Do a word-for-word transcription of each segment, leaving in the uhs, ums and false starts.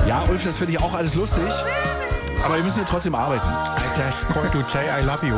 Ja, Ulf, das finde ich auch alles lustig. Aber wir müssen ja trotzdem arbeiten. I just called to say I love you.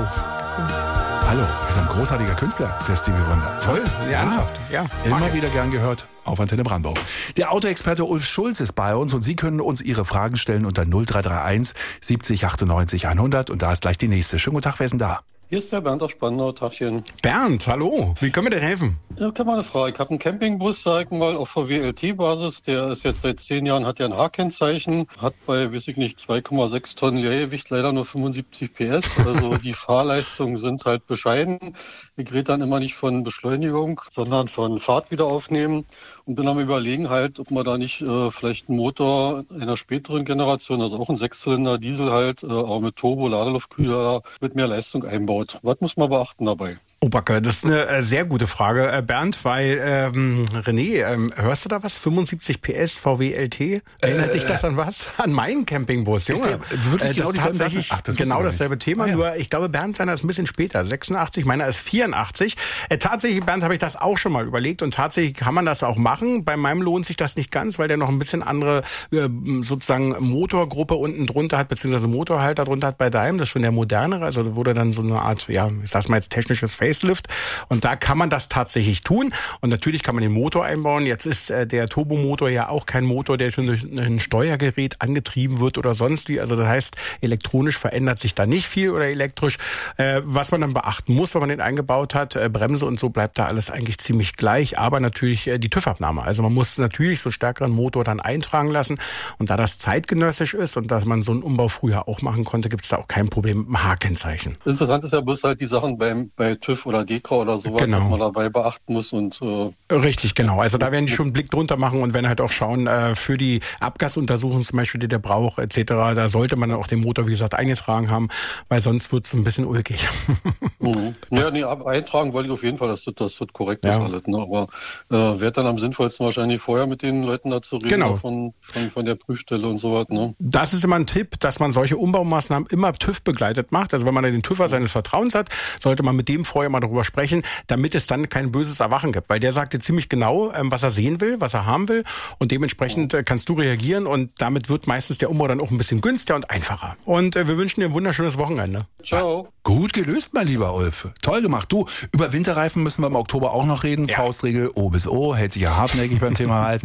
Hallo, das ist ein großartiger Künstler, der Stevie Wonder. Voll, ja, ernsthaft. Ja, immer wieder gern gehört auf Antenne Brandenburg. Der Autoexperte Ulf Schulz ist bei uns und Sie können uns Ihre Fragen stellen unter null drei drei eins siebzig achtundneunzig hundert. Und da ist gleich die nächste. Schönen guten Tag, wer ist denn da? Hier ist der Bernd aus Spandau, Tachchen. Bernd, hallo. Wie können wir denn helfen? Ja, ich habe mal eine Frage. Ich habe einen Campingbus, sag ich mal, auf V W L T-Basis. Der ist jetzt seit zehn Jahren, hat ja ein H-Kennzeichen, hat bei, weiß ich nicht, zwei Komma sechs Tonnen Leergewicht leider nur fünfundsiebzig P S. Also die Fahrleistungen sind halt bescheiden. Ich rede dann immer nicht von Beschleunigung, sondern von Fahrt wieder aufnehmen. Und bin am Überlegen halt, ob man da nicht äh, vielleicht einen Motor einer späteren Generation, also auch ein Sechszylinder Diesel halt, äh, auch mit Turbo, Ladeluftkühler, mit mehr Leistung einbaut. Was muss man beachten dabei? Oh Backe, das ist eine äh, sehr gute Frage, äh, Bernd, weil ähm, René, ähm, hörst du da was? fünfundsiebzig P S V W L T? Erinnert äh, dich das an was? An meinen Campingbus, Junge. Der, wirklich äh, das ist tatsächlich Ach, das genau dasselbe Thema, ah, ja. Nur ich glaube, Bernd seiner ist ein bisschen später, sechsundachtzig, meiner ist vierundachtzig. Äh, tatsächlich, Bernd, habe ich das auch schon mal überlegt und tatsächlich kann man das auch machen. Bei meinem lohnt sich das nicht ganz, weil der noch ein bisschen andere äh, sozusagen Motorgruppe unten drunter hat, beziehungsweise Motorhalter drunter hat bei deinem. Das ist schon der modernere, also da wurde dann so eine Art, ja, ich sag's mal jetzt technisches Facelift. Und da kann man das tatsächlich tun. Und natürlich kann man den Motor einbauen. Jetzt ist äh, der Turbomotor ja auch kein Motor, der schon durch ein Steuergerät angetrieben wird oder sonst wie. Also das heißt, elektronisch verändert sich da nicht viel oder elektrisch. Äh, was man dann beachten muss, wenn man den eingebaut hat, äh, Bremse und so bleibt da alles eigentlich ziemlich gleich. Aber natürlich äh, die TÜV-Abnahme. Also man muss natürlich so einen stärkeren Motor dann eintragen lassen. Und da das zeitgenössisch ist und dass man so einen Umbau früher auch machen konnte, gibt es da auch kein Problem mit dem H-Kennzeichen. Interessant ist ja bloß halt die Sachen beim, bei TÜV oder D oder sowas, genau. Was man dabei beachten muss. Und äh, richtig, genau. Also da werden die schon einen Blick drunter machen und werden halt auch schauen, äh, für die Abgasuntersuchung zum Beispiel, die der braucht, et cetera, da sollte man dann auch den Motor, wie gesagt, eingetragen haben, weil sonst wird es ein bisschen ulkig. Mhm. Ja, nee, eintragen wollte ich auf jeden Fall, dass das, dass das korrekt ja. ist alles. Ne? Aber äh, wäre dann am sinnvollsten wahrscheinlich vorher mit den Leuten da zu reden, genau. von, von, von der Prüfstelle und sowas. Ne? Das ist immer ein Tipp, dass man solche Umbaumaßnahmen immer TÜV begleitet macht. Also wenn man den TÜVer seines Vertrauens hat, sollte man mit dem vorher mal darüber sprechen, damit es dann kein böses Erwachen gibt. Weil der sagt dir ziemlich genau, ähm, was er sehen will, was er haben will. Und dementsprechend äh, kannst du reagieren. Und damit wird meistens der Umbau dann auch ein bisschen günstiger und einfacher. Und äh, wir wünschen dir ein wunderschönes Wochenende. Ciao. Gut gelöst, mein lieber Ulf. Toll gemacht. Du, über Winterreifen müssen wir im Oktober auch noch reden. Ja. Faustregel O bis O, hält sich ja hartnäckig beim Thema Reifen.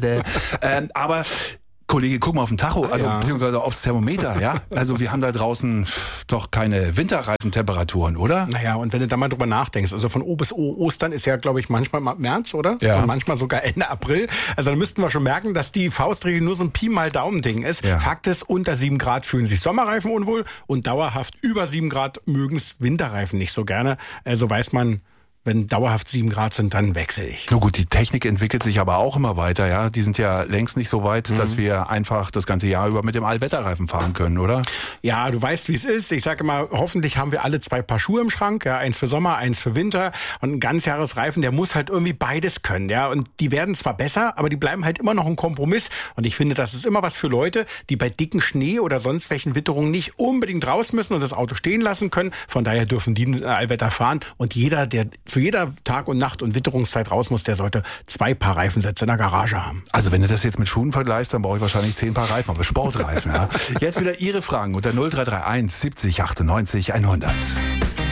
ähm, aber Kollege, guck mal auf den Tacho, also ja. beziehungsweise aufs Thermometer, ja. Also wir haben da draußen doch keine Winterreifentemperaturen, oder? Naja, und wenn du da mal drüber nachdenkst, also von O bis O, Ostern ist ja, glaube ich, manchmal März, oder? Ja. Und manchmal sogar Ende April. Also dann müssten wir schon merken, dass die Faustregel nur so ein Pi mal Daumen-Ding ist. Ja. Fakt ist, unter sieben Grad fühlen sich Sommerreifen unwohl und dauerhaft über sieben Grad mögen es Winterreifen nicht so gerne. Also weiß man, wenn dauerhaft sieben Grad sind, dann wechsle ich. Na gut, die Technik entwickelt sich aber auch immer weiter, ja. Die sind ja längst nicht so weit, mhm. dass wir einfach das ganze Jahr über mit dem Allwetterreifen fahren können, oder? Ja, du weißt, wie es ist. Ich sage immer, hoffentlich haben wir alle zwei Paar Schuhe im Schrank, ja, eins für Sommer, eins für Winter. Und ein Ganzjahresreifen, der muss halt irgendwie beides können, ja. Und die werden zwar besser, aber die bleiben halt immer noch ein Kompromiss. Und ich finde, das ist immer was für Leute, die bei dicken Schnee oder sonst welchen Witterungen nicht unbedingt raus müssen und das Auto stehen lassen können. Von daher dürfen die Allwetter fahren. Und jeder, der zu jeder Tag- und Nacht- und Witterungszeit raus muss, der sollte zwei Paar Reifensätze in der Garage haben. Also wenn du das jetzt mit Schuhen vergleichst, dann brauche ich wahrscheinlich zehn Paar Reifen, aber Sportreifen. Ja. Jetzt wieder Ihre Fragen unter null drei drei eins siebzig achtundneunzig hundert.